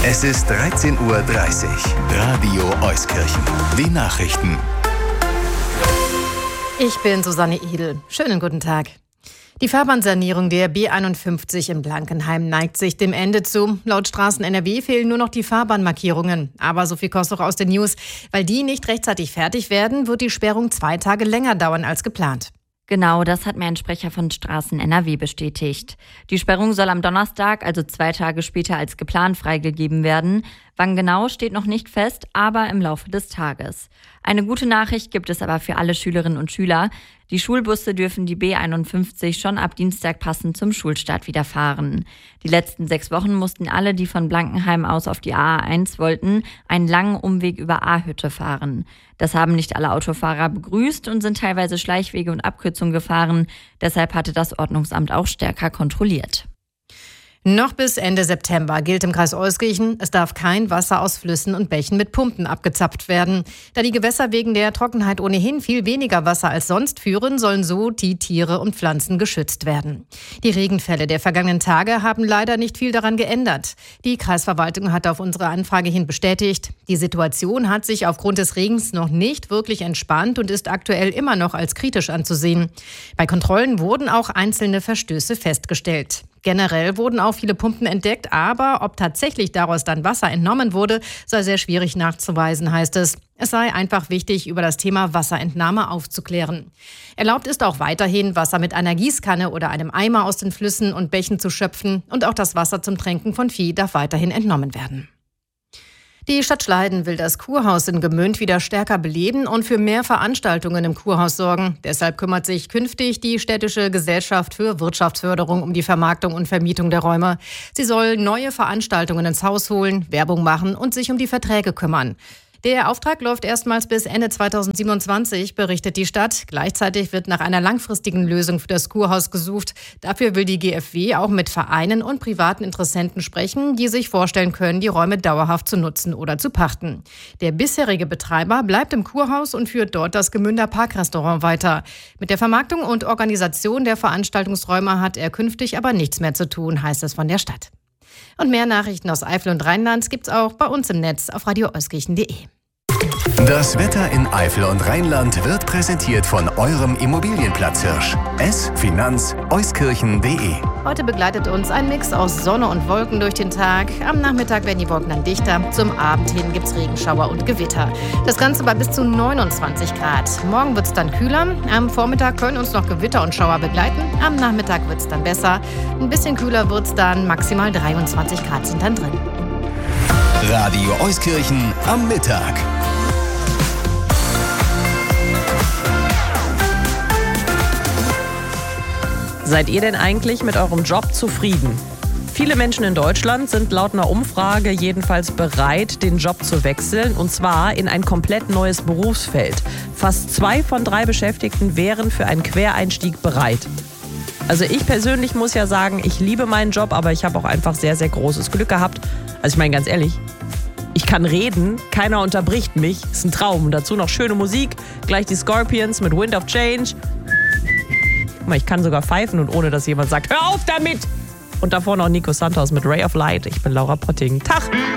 Es ist 13:30 Uhr. Radio Euskirchen. Die Nachrichten. Ich bin Susanne Edel. Schönen guten Tag. Die Fahrbahnsanierung der B51 in Blankenheim neigt sich dem Ende zu. Laut Straßen NRW fehlen nur noch die Fahrbahnmarkierungen. Aber so viel kostet auch aus den News. Weil die nicht rechtzeitig fertig werden, wird die Sperrung 2 Tage länger dauern als geplant. Genau, das hat mir ein Sprecher von Straßen NRW bestätigt. Die Sperrung soll am Donnerstag, also 2 Tage später als geplant, freigegeben werden. Wann genau, steht noch nicht fest, aber im Laufe des Tages. Eine gute Nachricht gibt es aber für alle Schülerinnen und Schüler. Die Schulbusse dürfen die B51 schon ab Dienstag passend zum Schulstart wieder fahren. Die letzten 6 Wochen mussten alle, die von Blankenheim aus auf die A1 wollten, einen langen Umweg über Ahütte fahren. Das haben nicht alle Autofahrer begrüßt und sind teilweise Schleichwege und Abkürzungen gefahren. Deshalb hatte das Ordnungsamt auch stärker kontrolliert. Noch bis Ende September gilt im Kreis Euskirchen, es darf kein Wasser aus Flüssen und Bächen mit Pumpen abgezapft werden. Da die Gewässer wegen der Trockenheit ohnehin viel weniger Wasser als sonst führen, sollen so die Tiere und Pflanzen geschützt werden. Die Regenfälle der vergangenen Tage haben leider nicht viel daran geändert. Die Kreisverwaltung hat auf unsere Anfrage hin bestätigt, die Situation hat sich aufgrund des Regens noch nicht wirklich entspannt und ist aktuell immer noch als kritisch anzusehen. Bei Kontrollen wurden auch einzelne Verstöße festgestellt. Generell wurden auch viele Pumpen entdeckt, aber ob tatsächlich daraus dann Wasser entnommen wurde, sei sehr schwierig nachzuweisen, heißt es. Es sei einfach wichtig, über das Thema Wasserentnahme aufzuklären. Erlaubt ist auch weiterhin, Wasser mit einer Gießkanne oder einem Eimer aus den Flüssen und Bächen zu schöpfen und auch das Wasser zum Tränken von Vieh darf weiterhin entnommen werden. Die Stadt Schleiden will das Kurhaus in Gmünd wieder stärker beleben und für mehr Veranstaltungen im Kurhaus sorgen. Deshalb kümmert sich künftig die städtische Gesellschaft für Wirtschaftsförderung um die Vermarktung und Vermietung der Räume. Sie soll neue Veranstaltungen ins Haus holen, Werbung machen und sich um die Verträge kümmern. Der Auftrag läuft erstmals bis Ende 2027, berichtet die Stadt. Gleichzeitig wird nach einer langfristigen Lösung für das Kurhaus gesucht. Dafür will die GfW auch mit Vereinen und privaten Interessenten sprechen, die sich vorstellen können, die Räume dauerhaft zu nutzen oder zu pachten. Der bisherige Betreiber bleibt im Kurhaus und führt dort das Gmünder Parkrestaurant weiter. Mit der Vermarktung und Organisation der Veranstaltungsräume hat er künftig aber nichts mehr zu tun, heißt es von der Stadt. Und mehr Nachrichten aus Eifel und Rheinland gibt's auch bei uns im Netz auf radioeuskirchen.de. Das Wetter in Eifel und Rheinland wird präsentiert von eurem Immobilienplatzhirsch. finanz-euskirchen.de. Heute begleitet uns ein Mix aus Sonne und Wolken durch den Tag. Am Nachmittag werden die Wolken dann dichter. Zum Abend hin gibt's Regenschauer und Gewitter. Das Ganze bei bis zu 29 Grad. Morgen wird's dann kühler. Am Vormittag können uns noch Gewitter und Schauer begleiten. Am Nachmittag wird's dann besser. Ein bisschen kühler wird's dann. Maximal 23 Grad sind dann drin. Radio Euskirchen am Mittag. Seid ihr denn eigentlich mit eurem Job zufrieden? Viele Menschen in Deutschland sind laut einer Umfrage jedenfalls bereit, den Job zu wechseln, und zwar in ein komplett neues Berufsfeld. Fast 2 von 3 Beschäftigten wären für einen Quereinstieg bereit. Also ich persönlich muss ja sagen, ich liebe meinen Job, aber ich habe auch einfach sehr, sehr großes Glück gehabt. Also ich meine ganz ehrlich, ich kann reden, keiner unterbricht mich, ist ein Traum. Und dazu noch schöne Musik, gleich die Scorpions mit Wind of Change. Ich kann sogar pfeifen und ohne dass jemand sagt, hör auf damit! Und davor noch Nico Santos mit Ray of Light. Ich bin Laura Potting. Tag!